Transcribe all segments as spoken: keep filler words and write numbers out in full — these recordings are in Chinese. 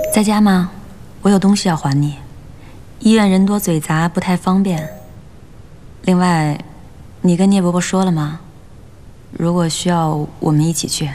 在家吗？我有东西要还你。医院人多嘴杂，不太方便。另外，你跟聂伯伯说了吗？如果需要，我们一起去。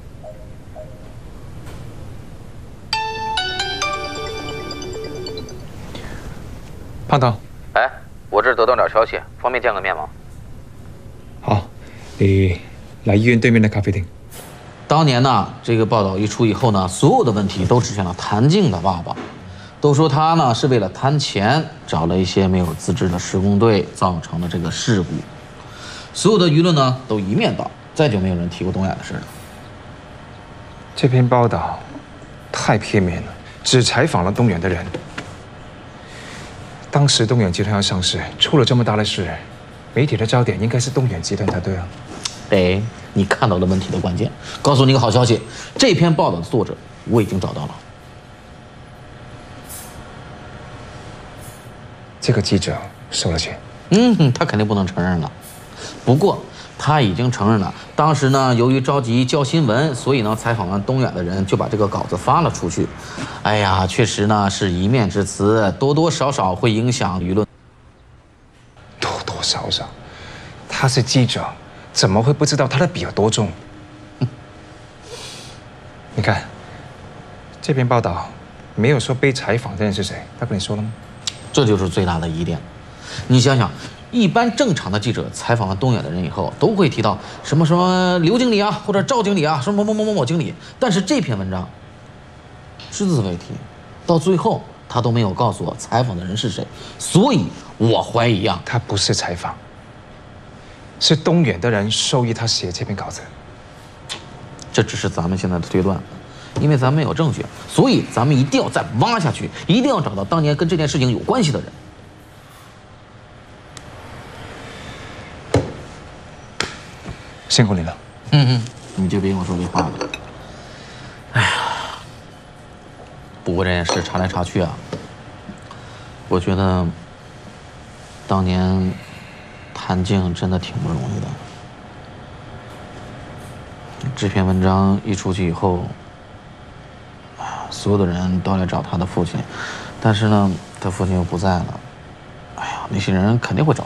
胖头， 哎，我这儿得到点消息，方便见个面吗？ 好，你来医院对面的咖啡厅。 当年呢，这个报道一出以后呢，所有的问题都指向了谭静的爸爸，都说他呢是为了贪钱，找了一些没有资质的施工队，造成了这个事故。所有的舆论呢都一面倒，再就没有人提过东亚的事了。 这篇报道太片面了，只采访了东远的人。当时东远集团要上市，出了这么大的事，媒体的焦点应该是东远集团才对啊。 对。 你看到了问题的关键。告诉你个好消息，这篇报道的作者我已经找到了。 这个记者收了钱？ 嗯，他肯定不能承认了。不过他已经承认了，当时呢，由于着急交新闻，所以呢，采访完东远的人就把这个稿子发了出去。哎呀，确实呢是一面之词，多多少少会影响舆论。 多多少少，他是记者。 怎么会不知道他的笔有多重？你看，这篇报道没有说被采访的人是谁，他跟你说了吗？ 这就是最大的疑点。你想想，一般正常的记者采访完东远的人以后，都会提到什么什么刘经理啊，或者赵经理啊，什么某某某某经理。但是这篇文章只字未提，到最后他都没有告诉我采访的人是谁，所以我怀疑啊， 他不是采访。 是东远的人授意他写这篇稿子， 这只是咱们现在的推断，因为咱没有证据，所以咱们一定要再挖下去，一定要找到当年跟这件事情有关系的人。 辛苦你了。 嗯嗯，你就别跟我说这话了。哎呀，不过这件事查来查去啊，我觉得当年。 谭静真的挺不容易的。这篇文章一出去以后，所有的人都来找他的父亲，但是呢，他父亲又不在了。哎呀，那些人肯定会找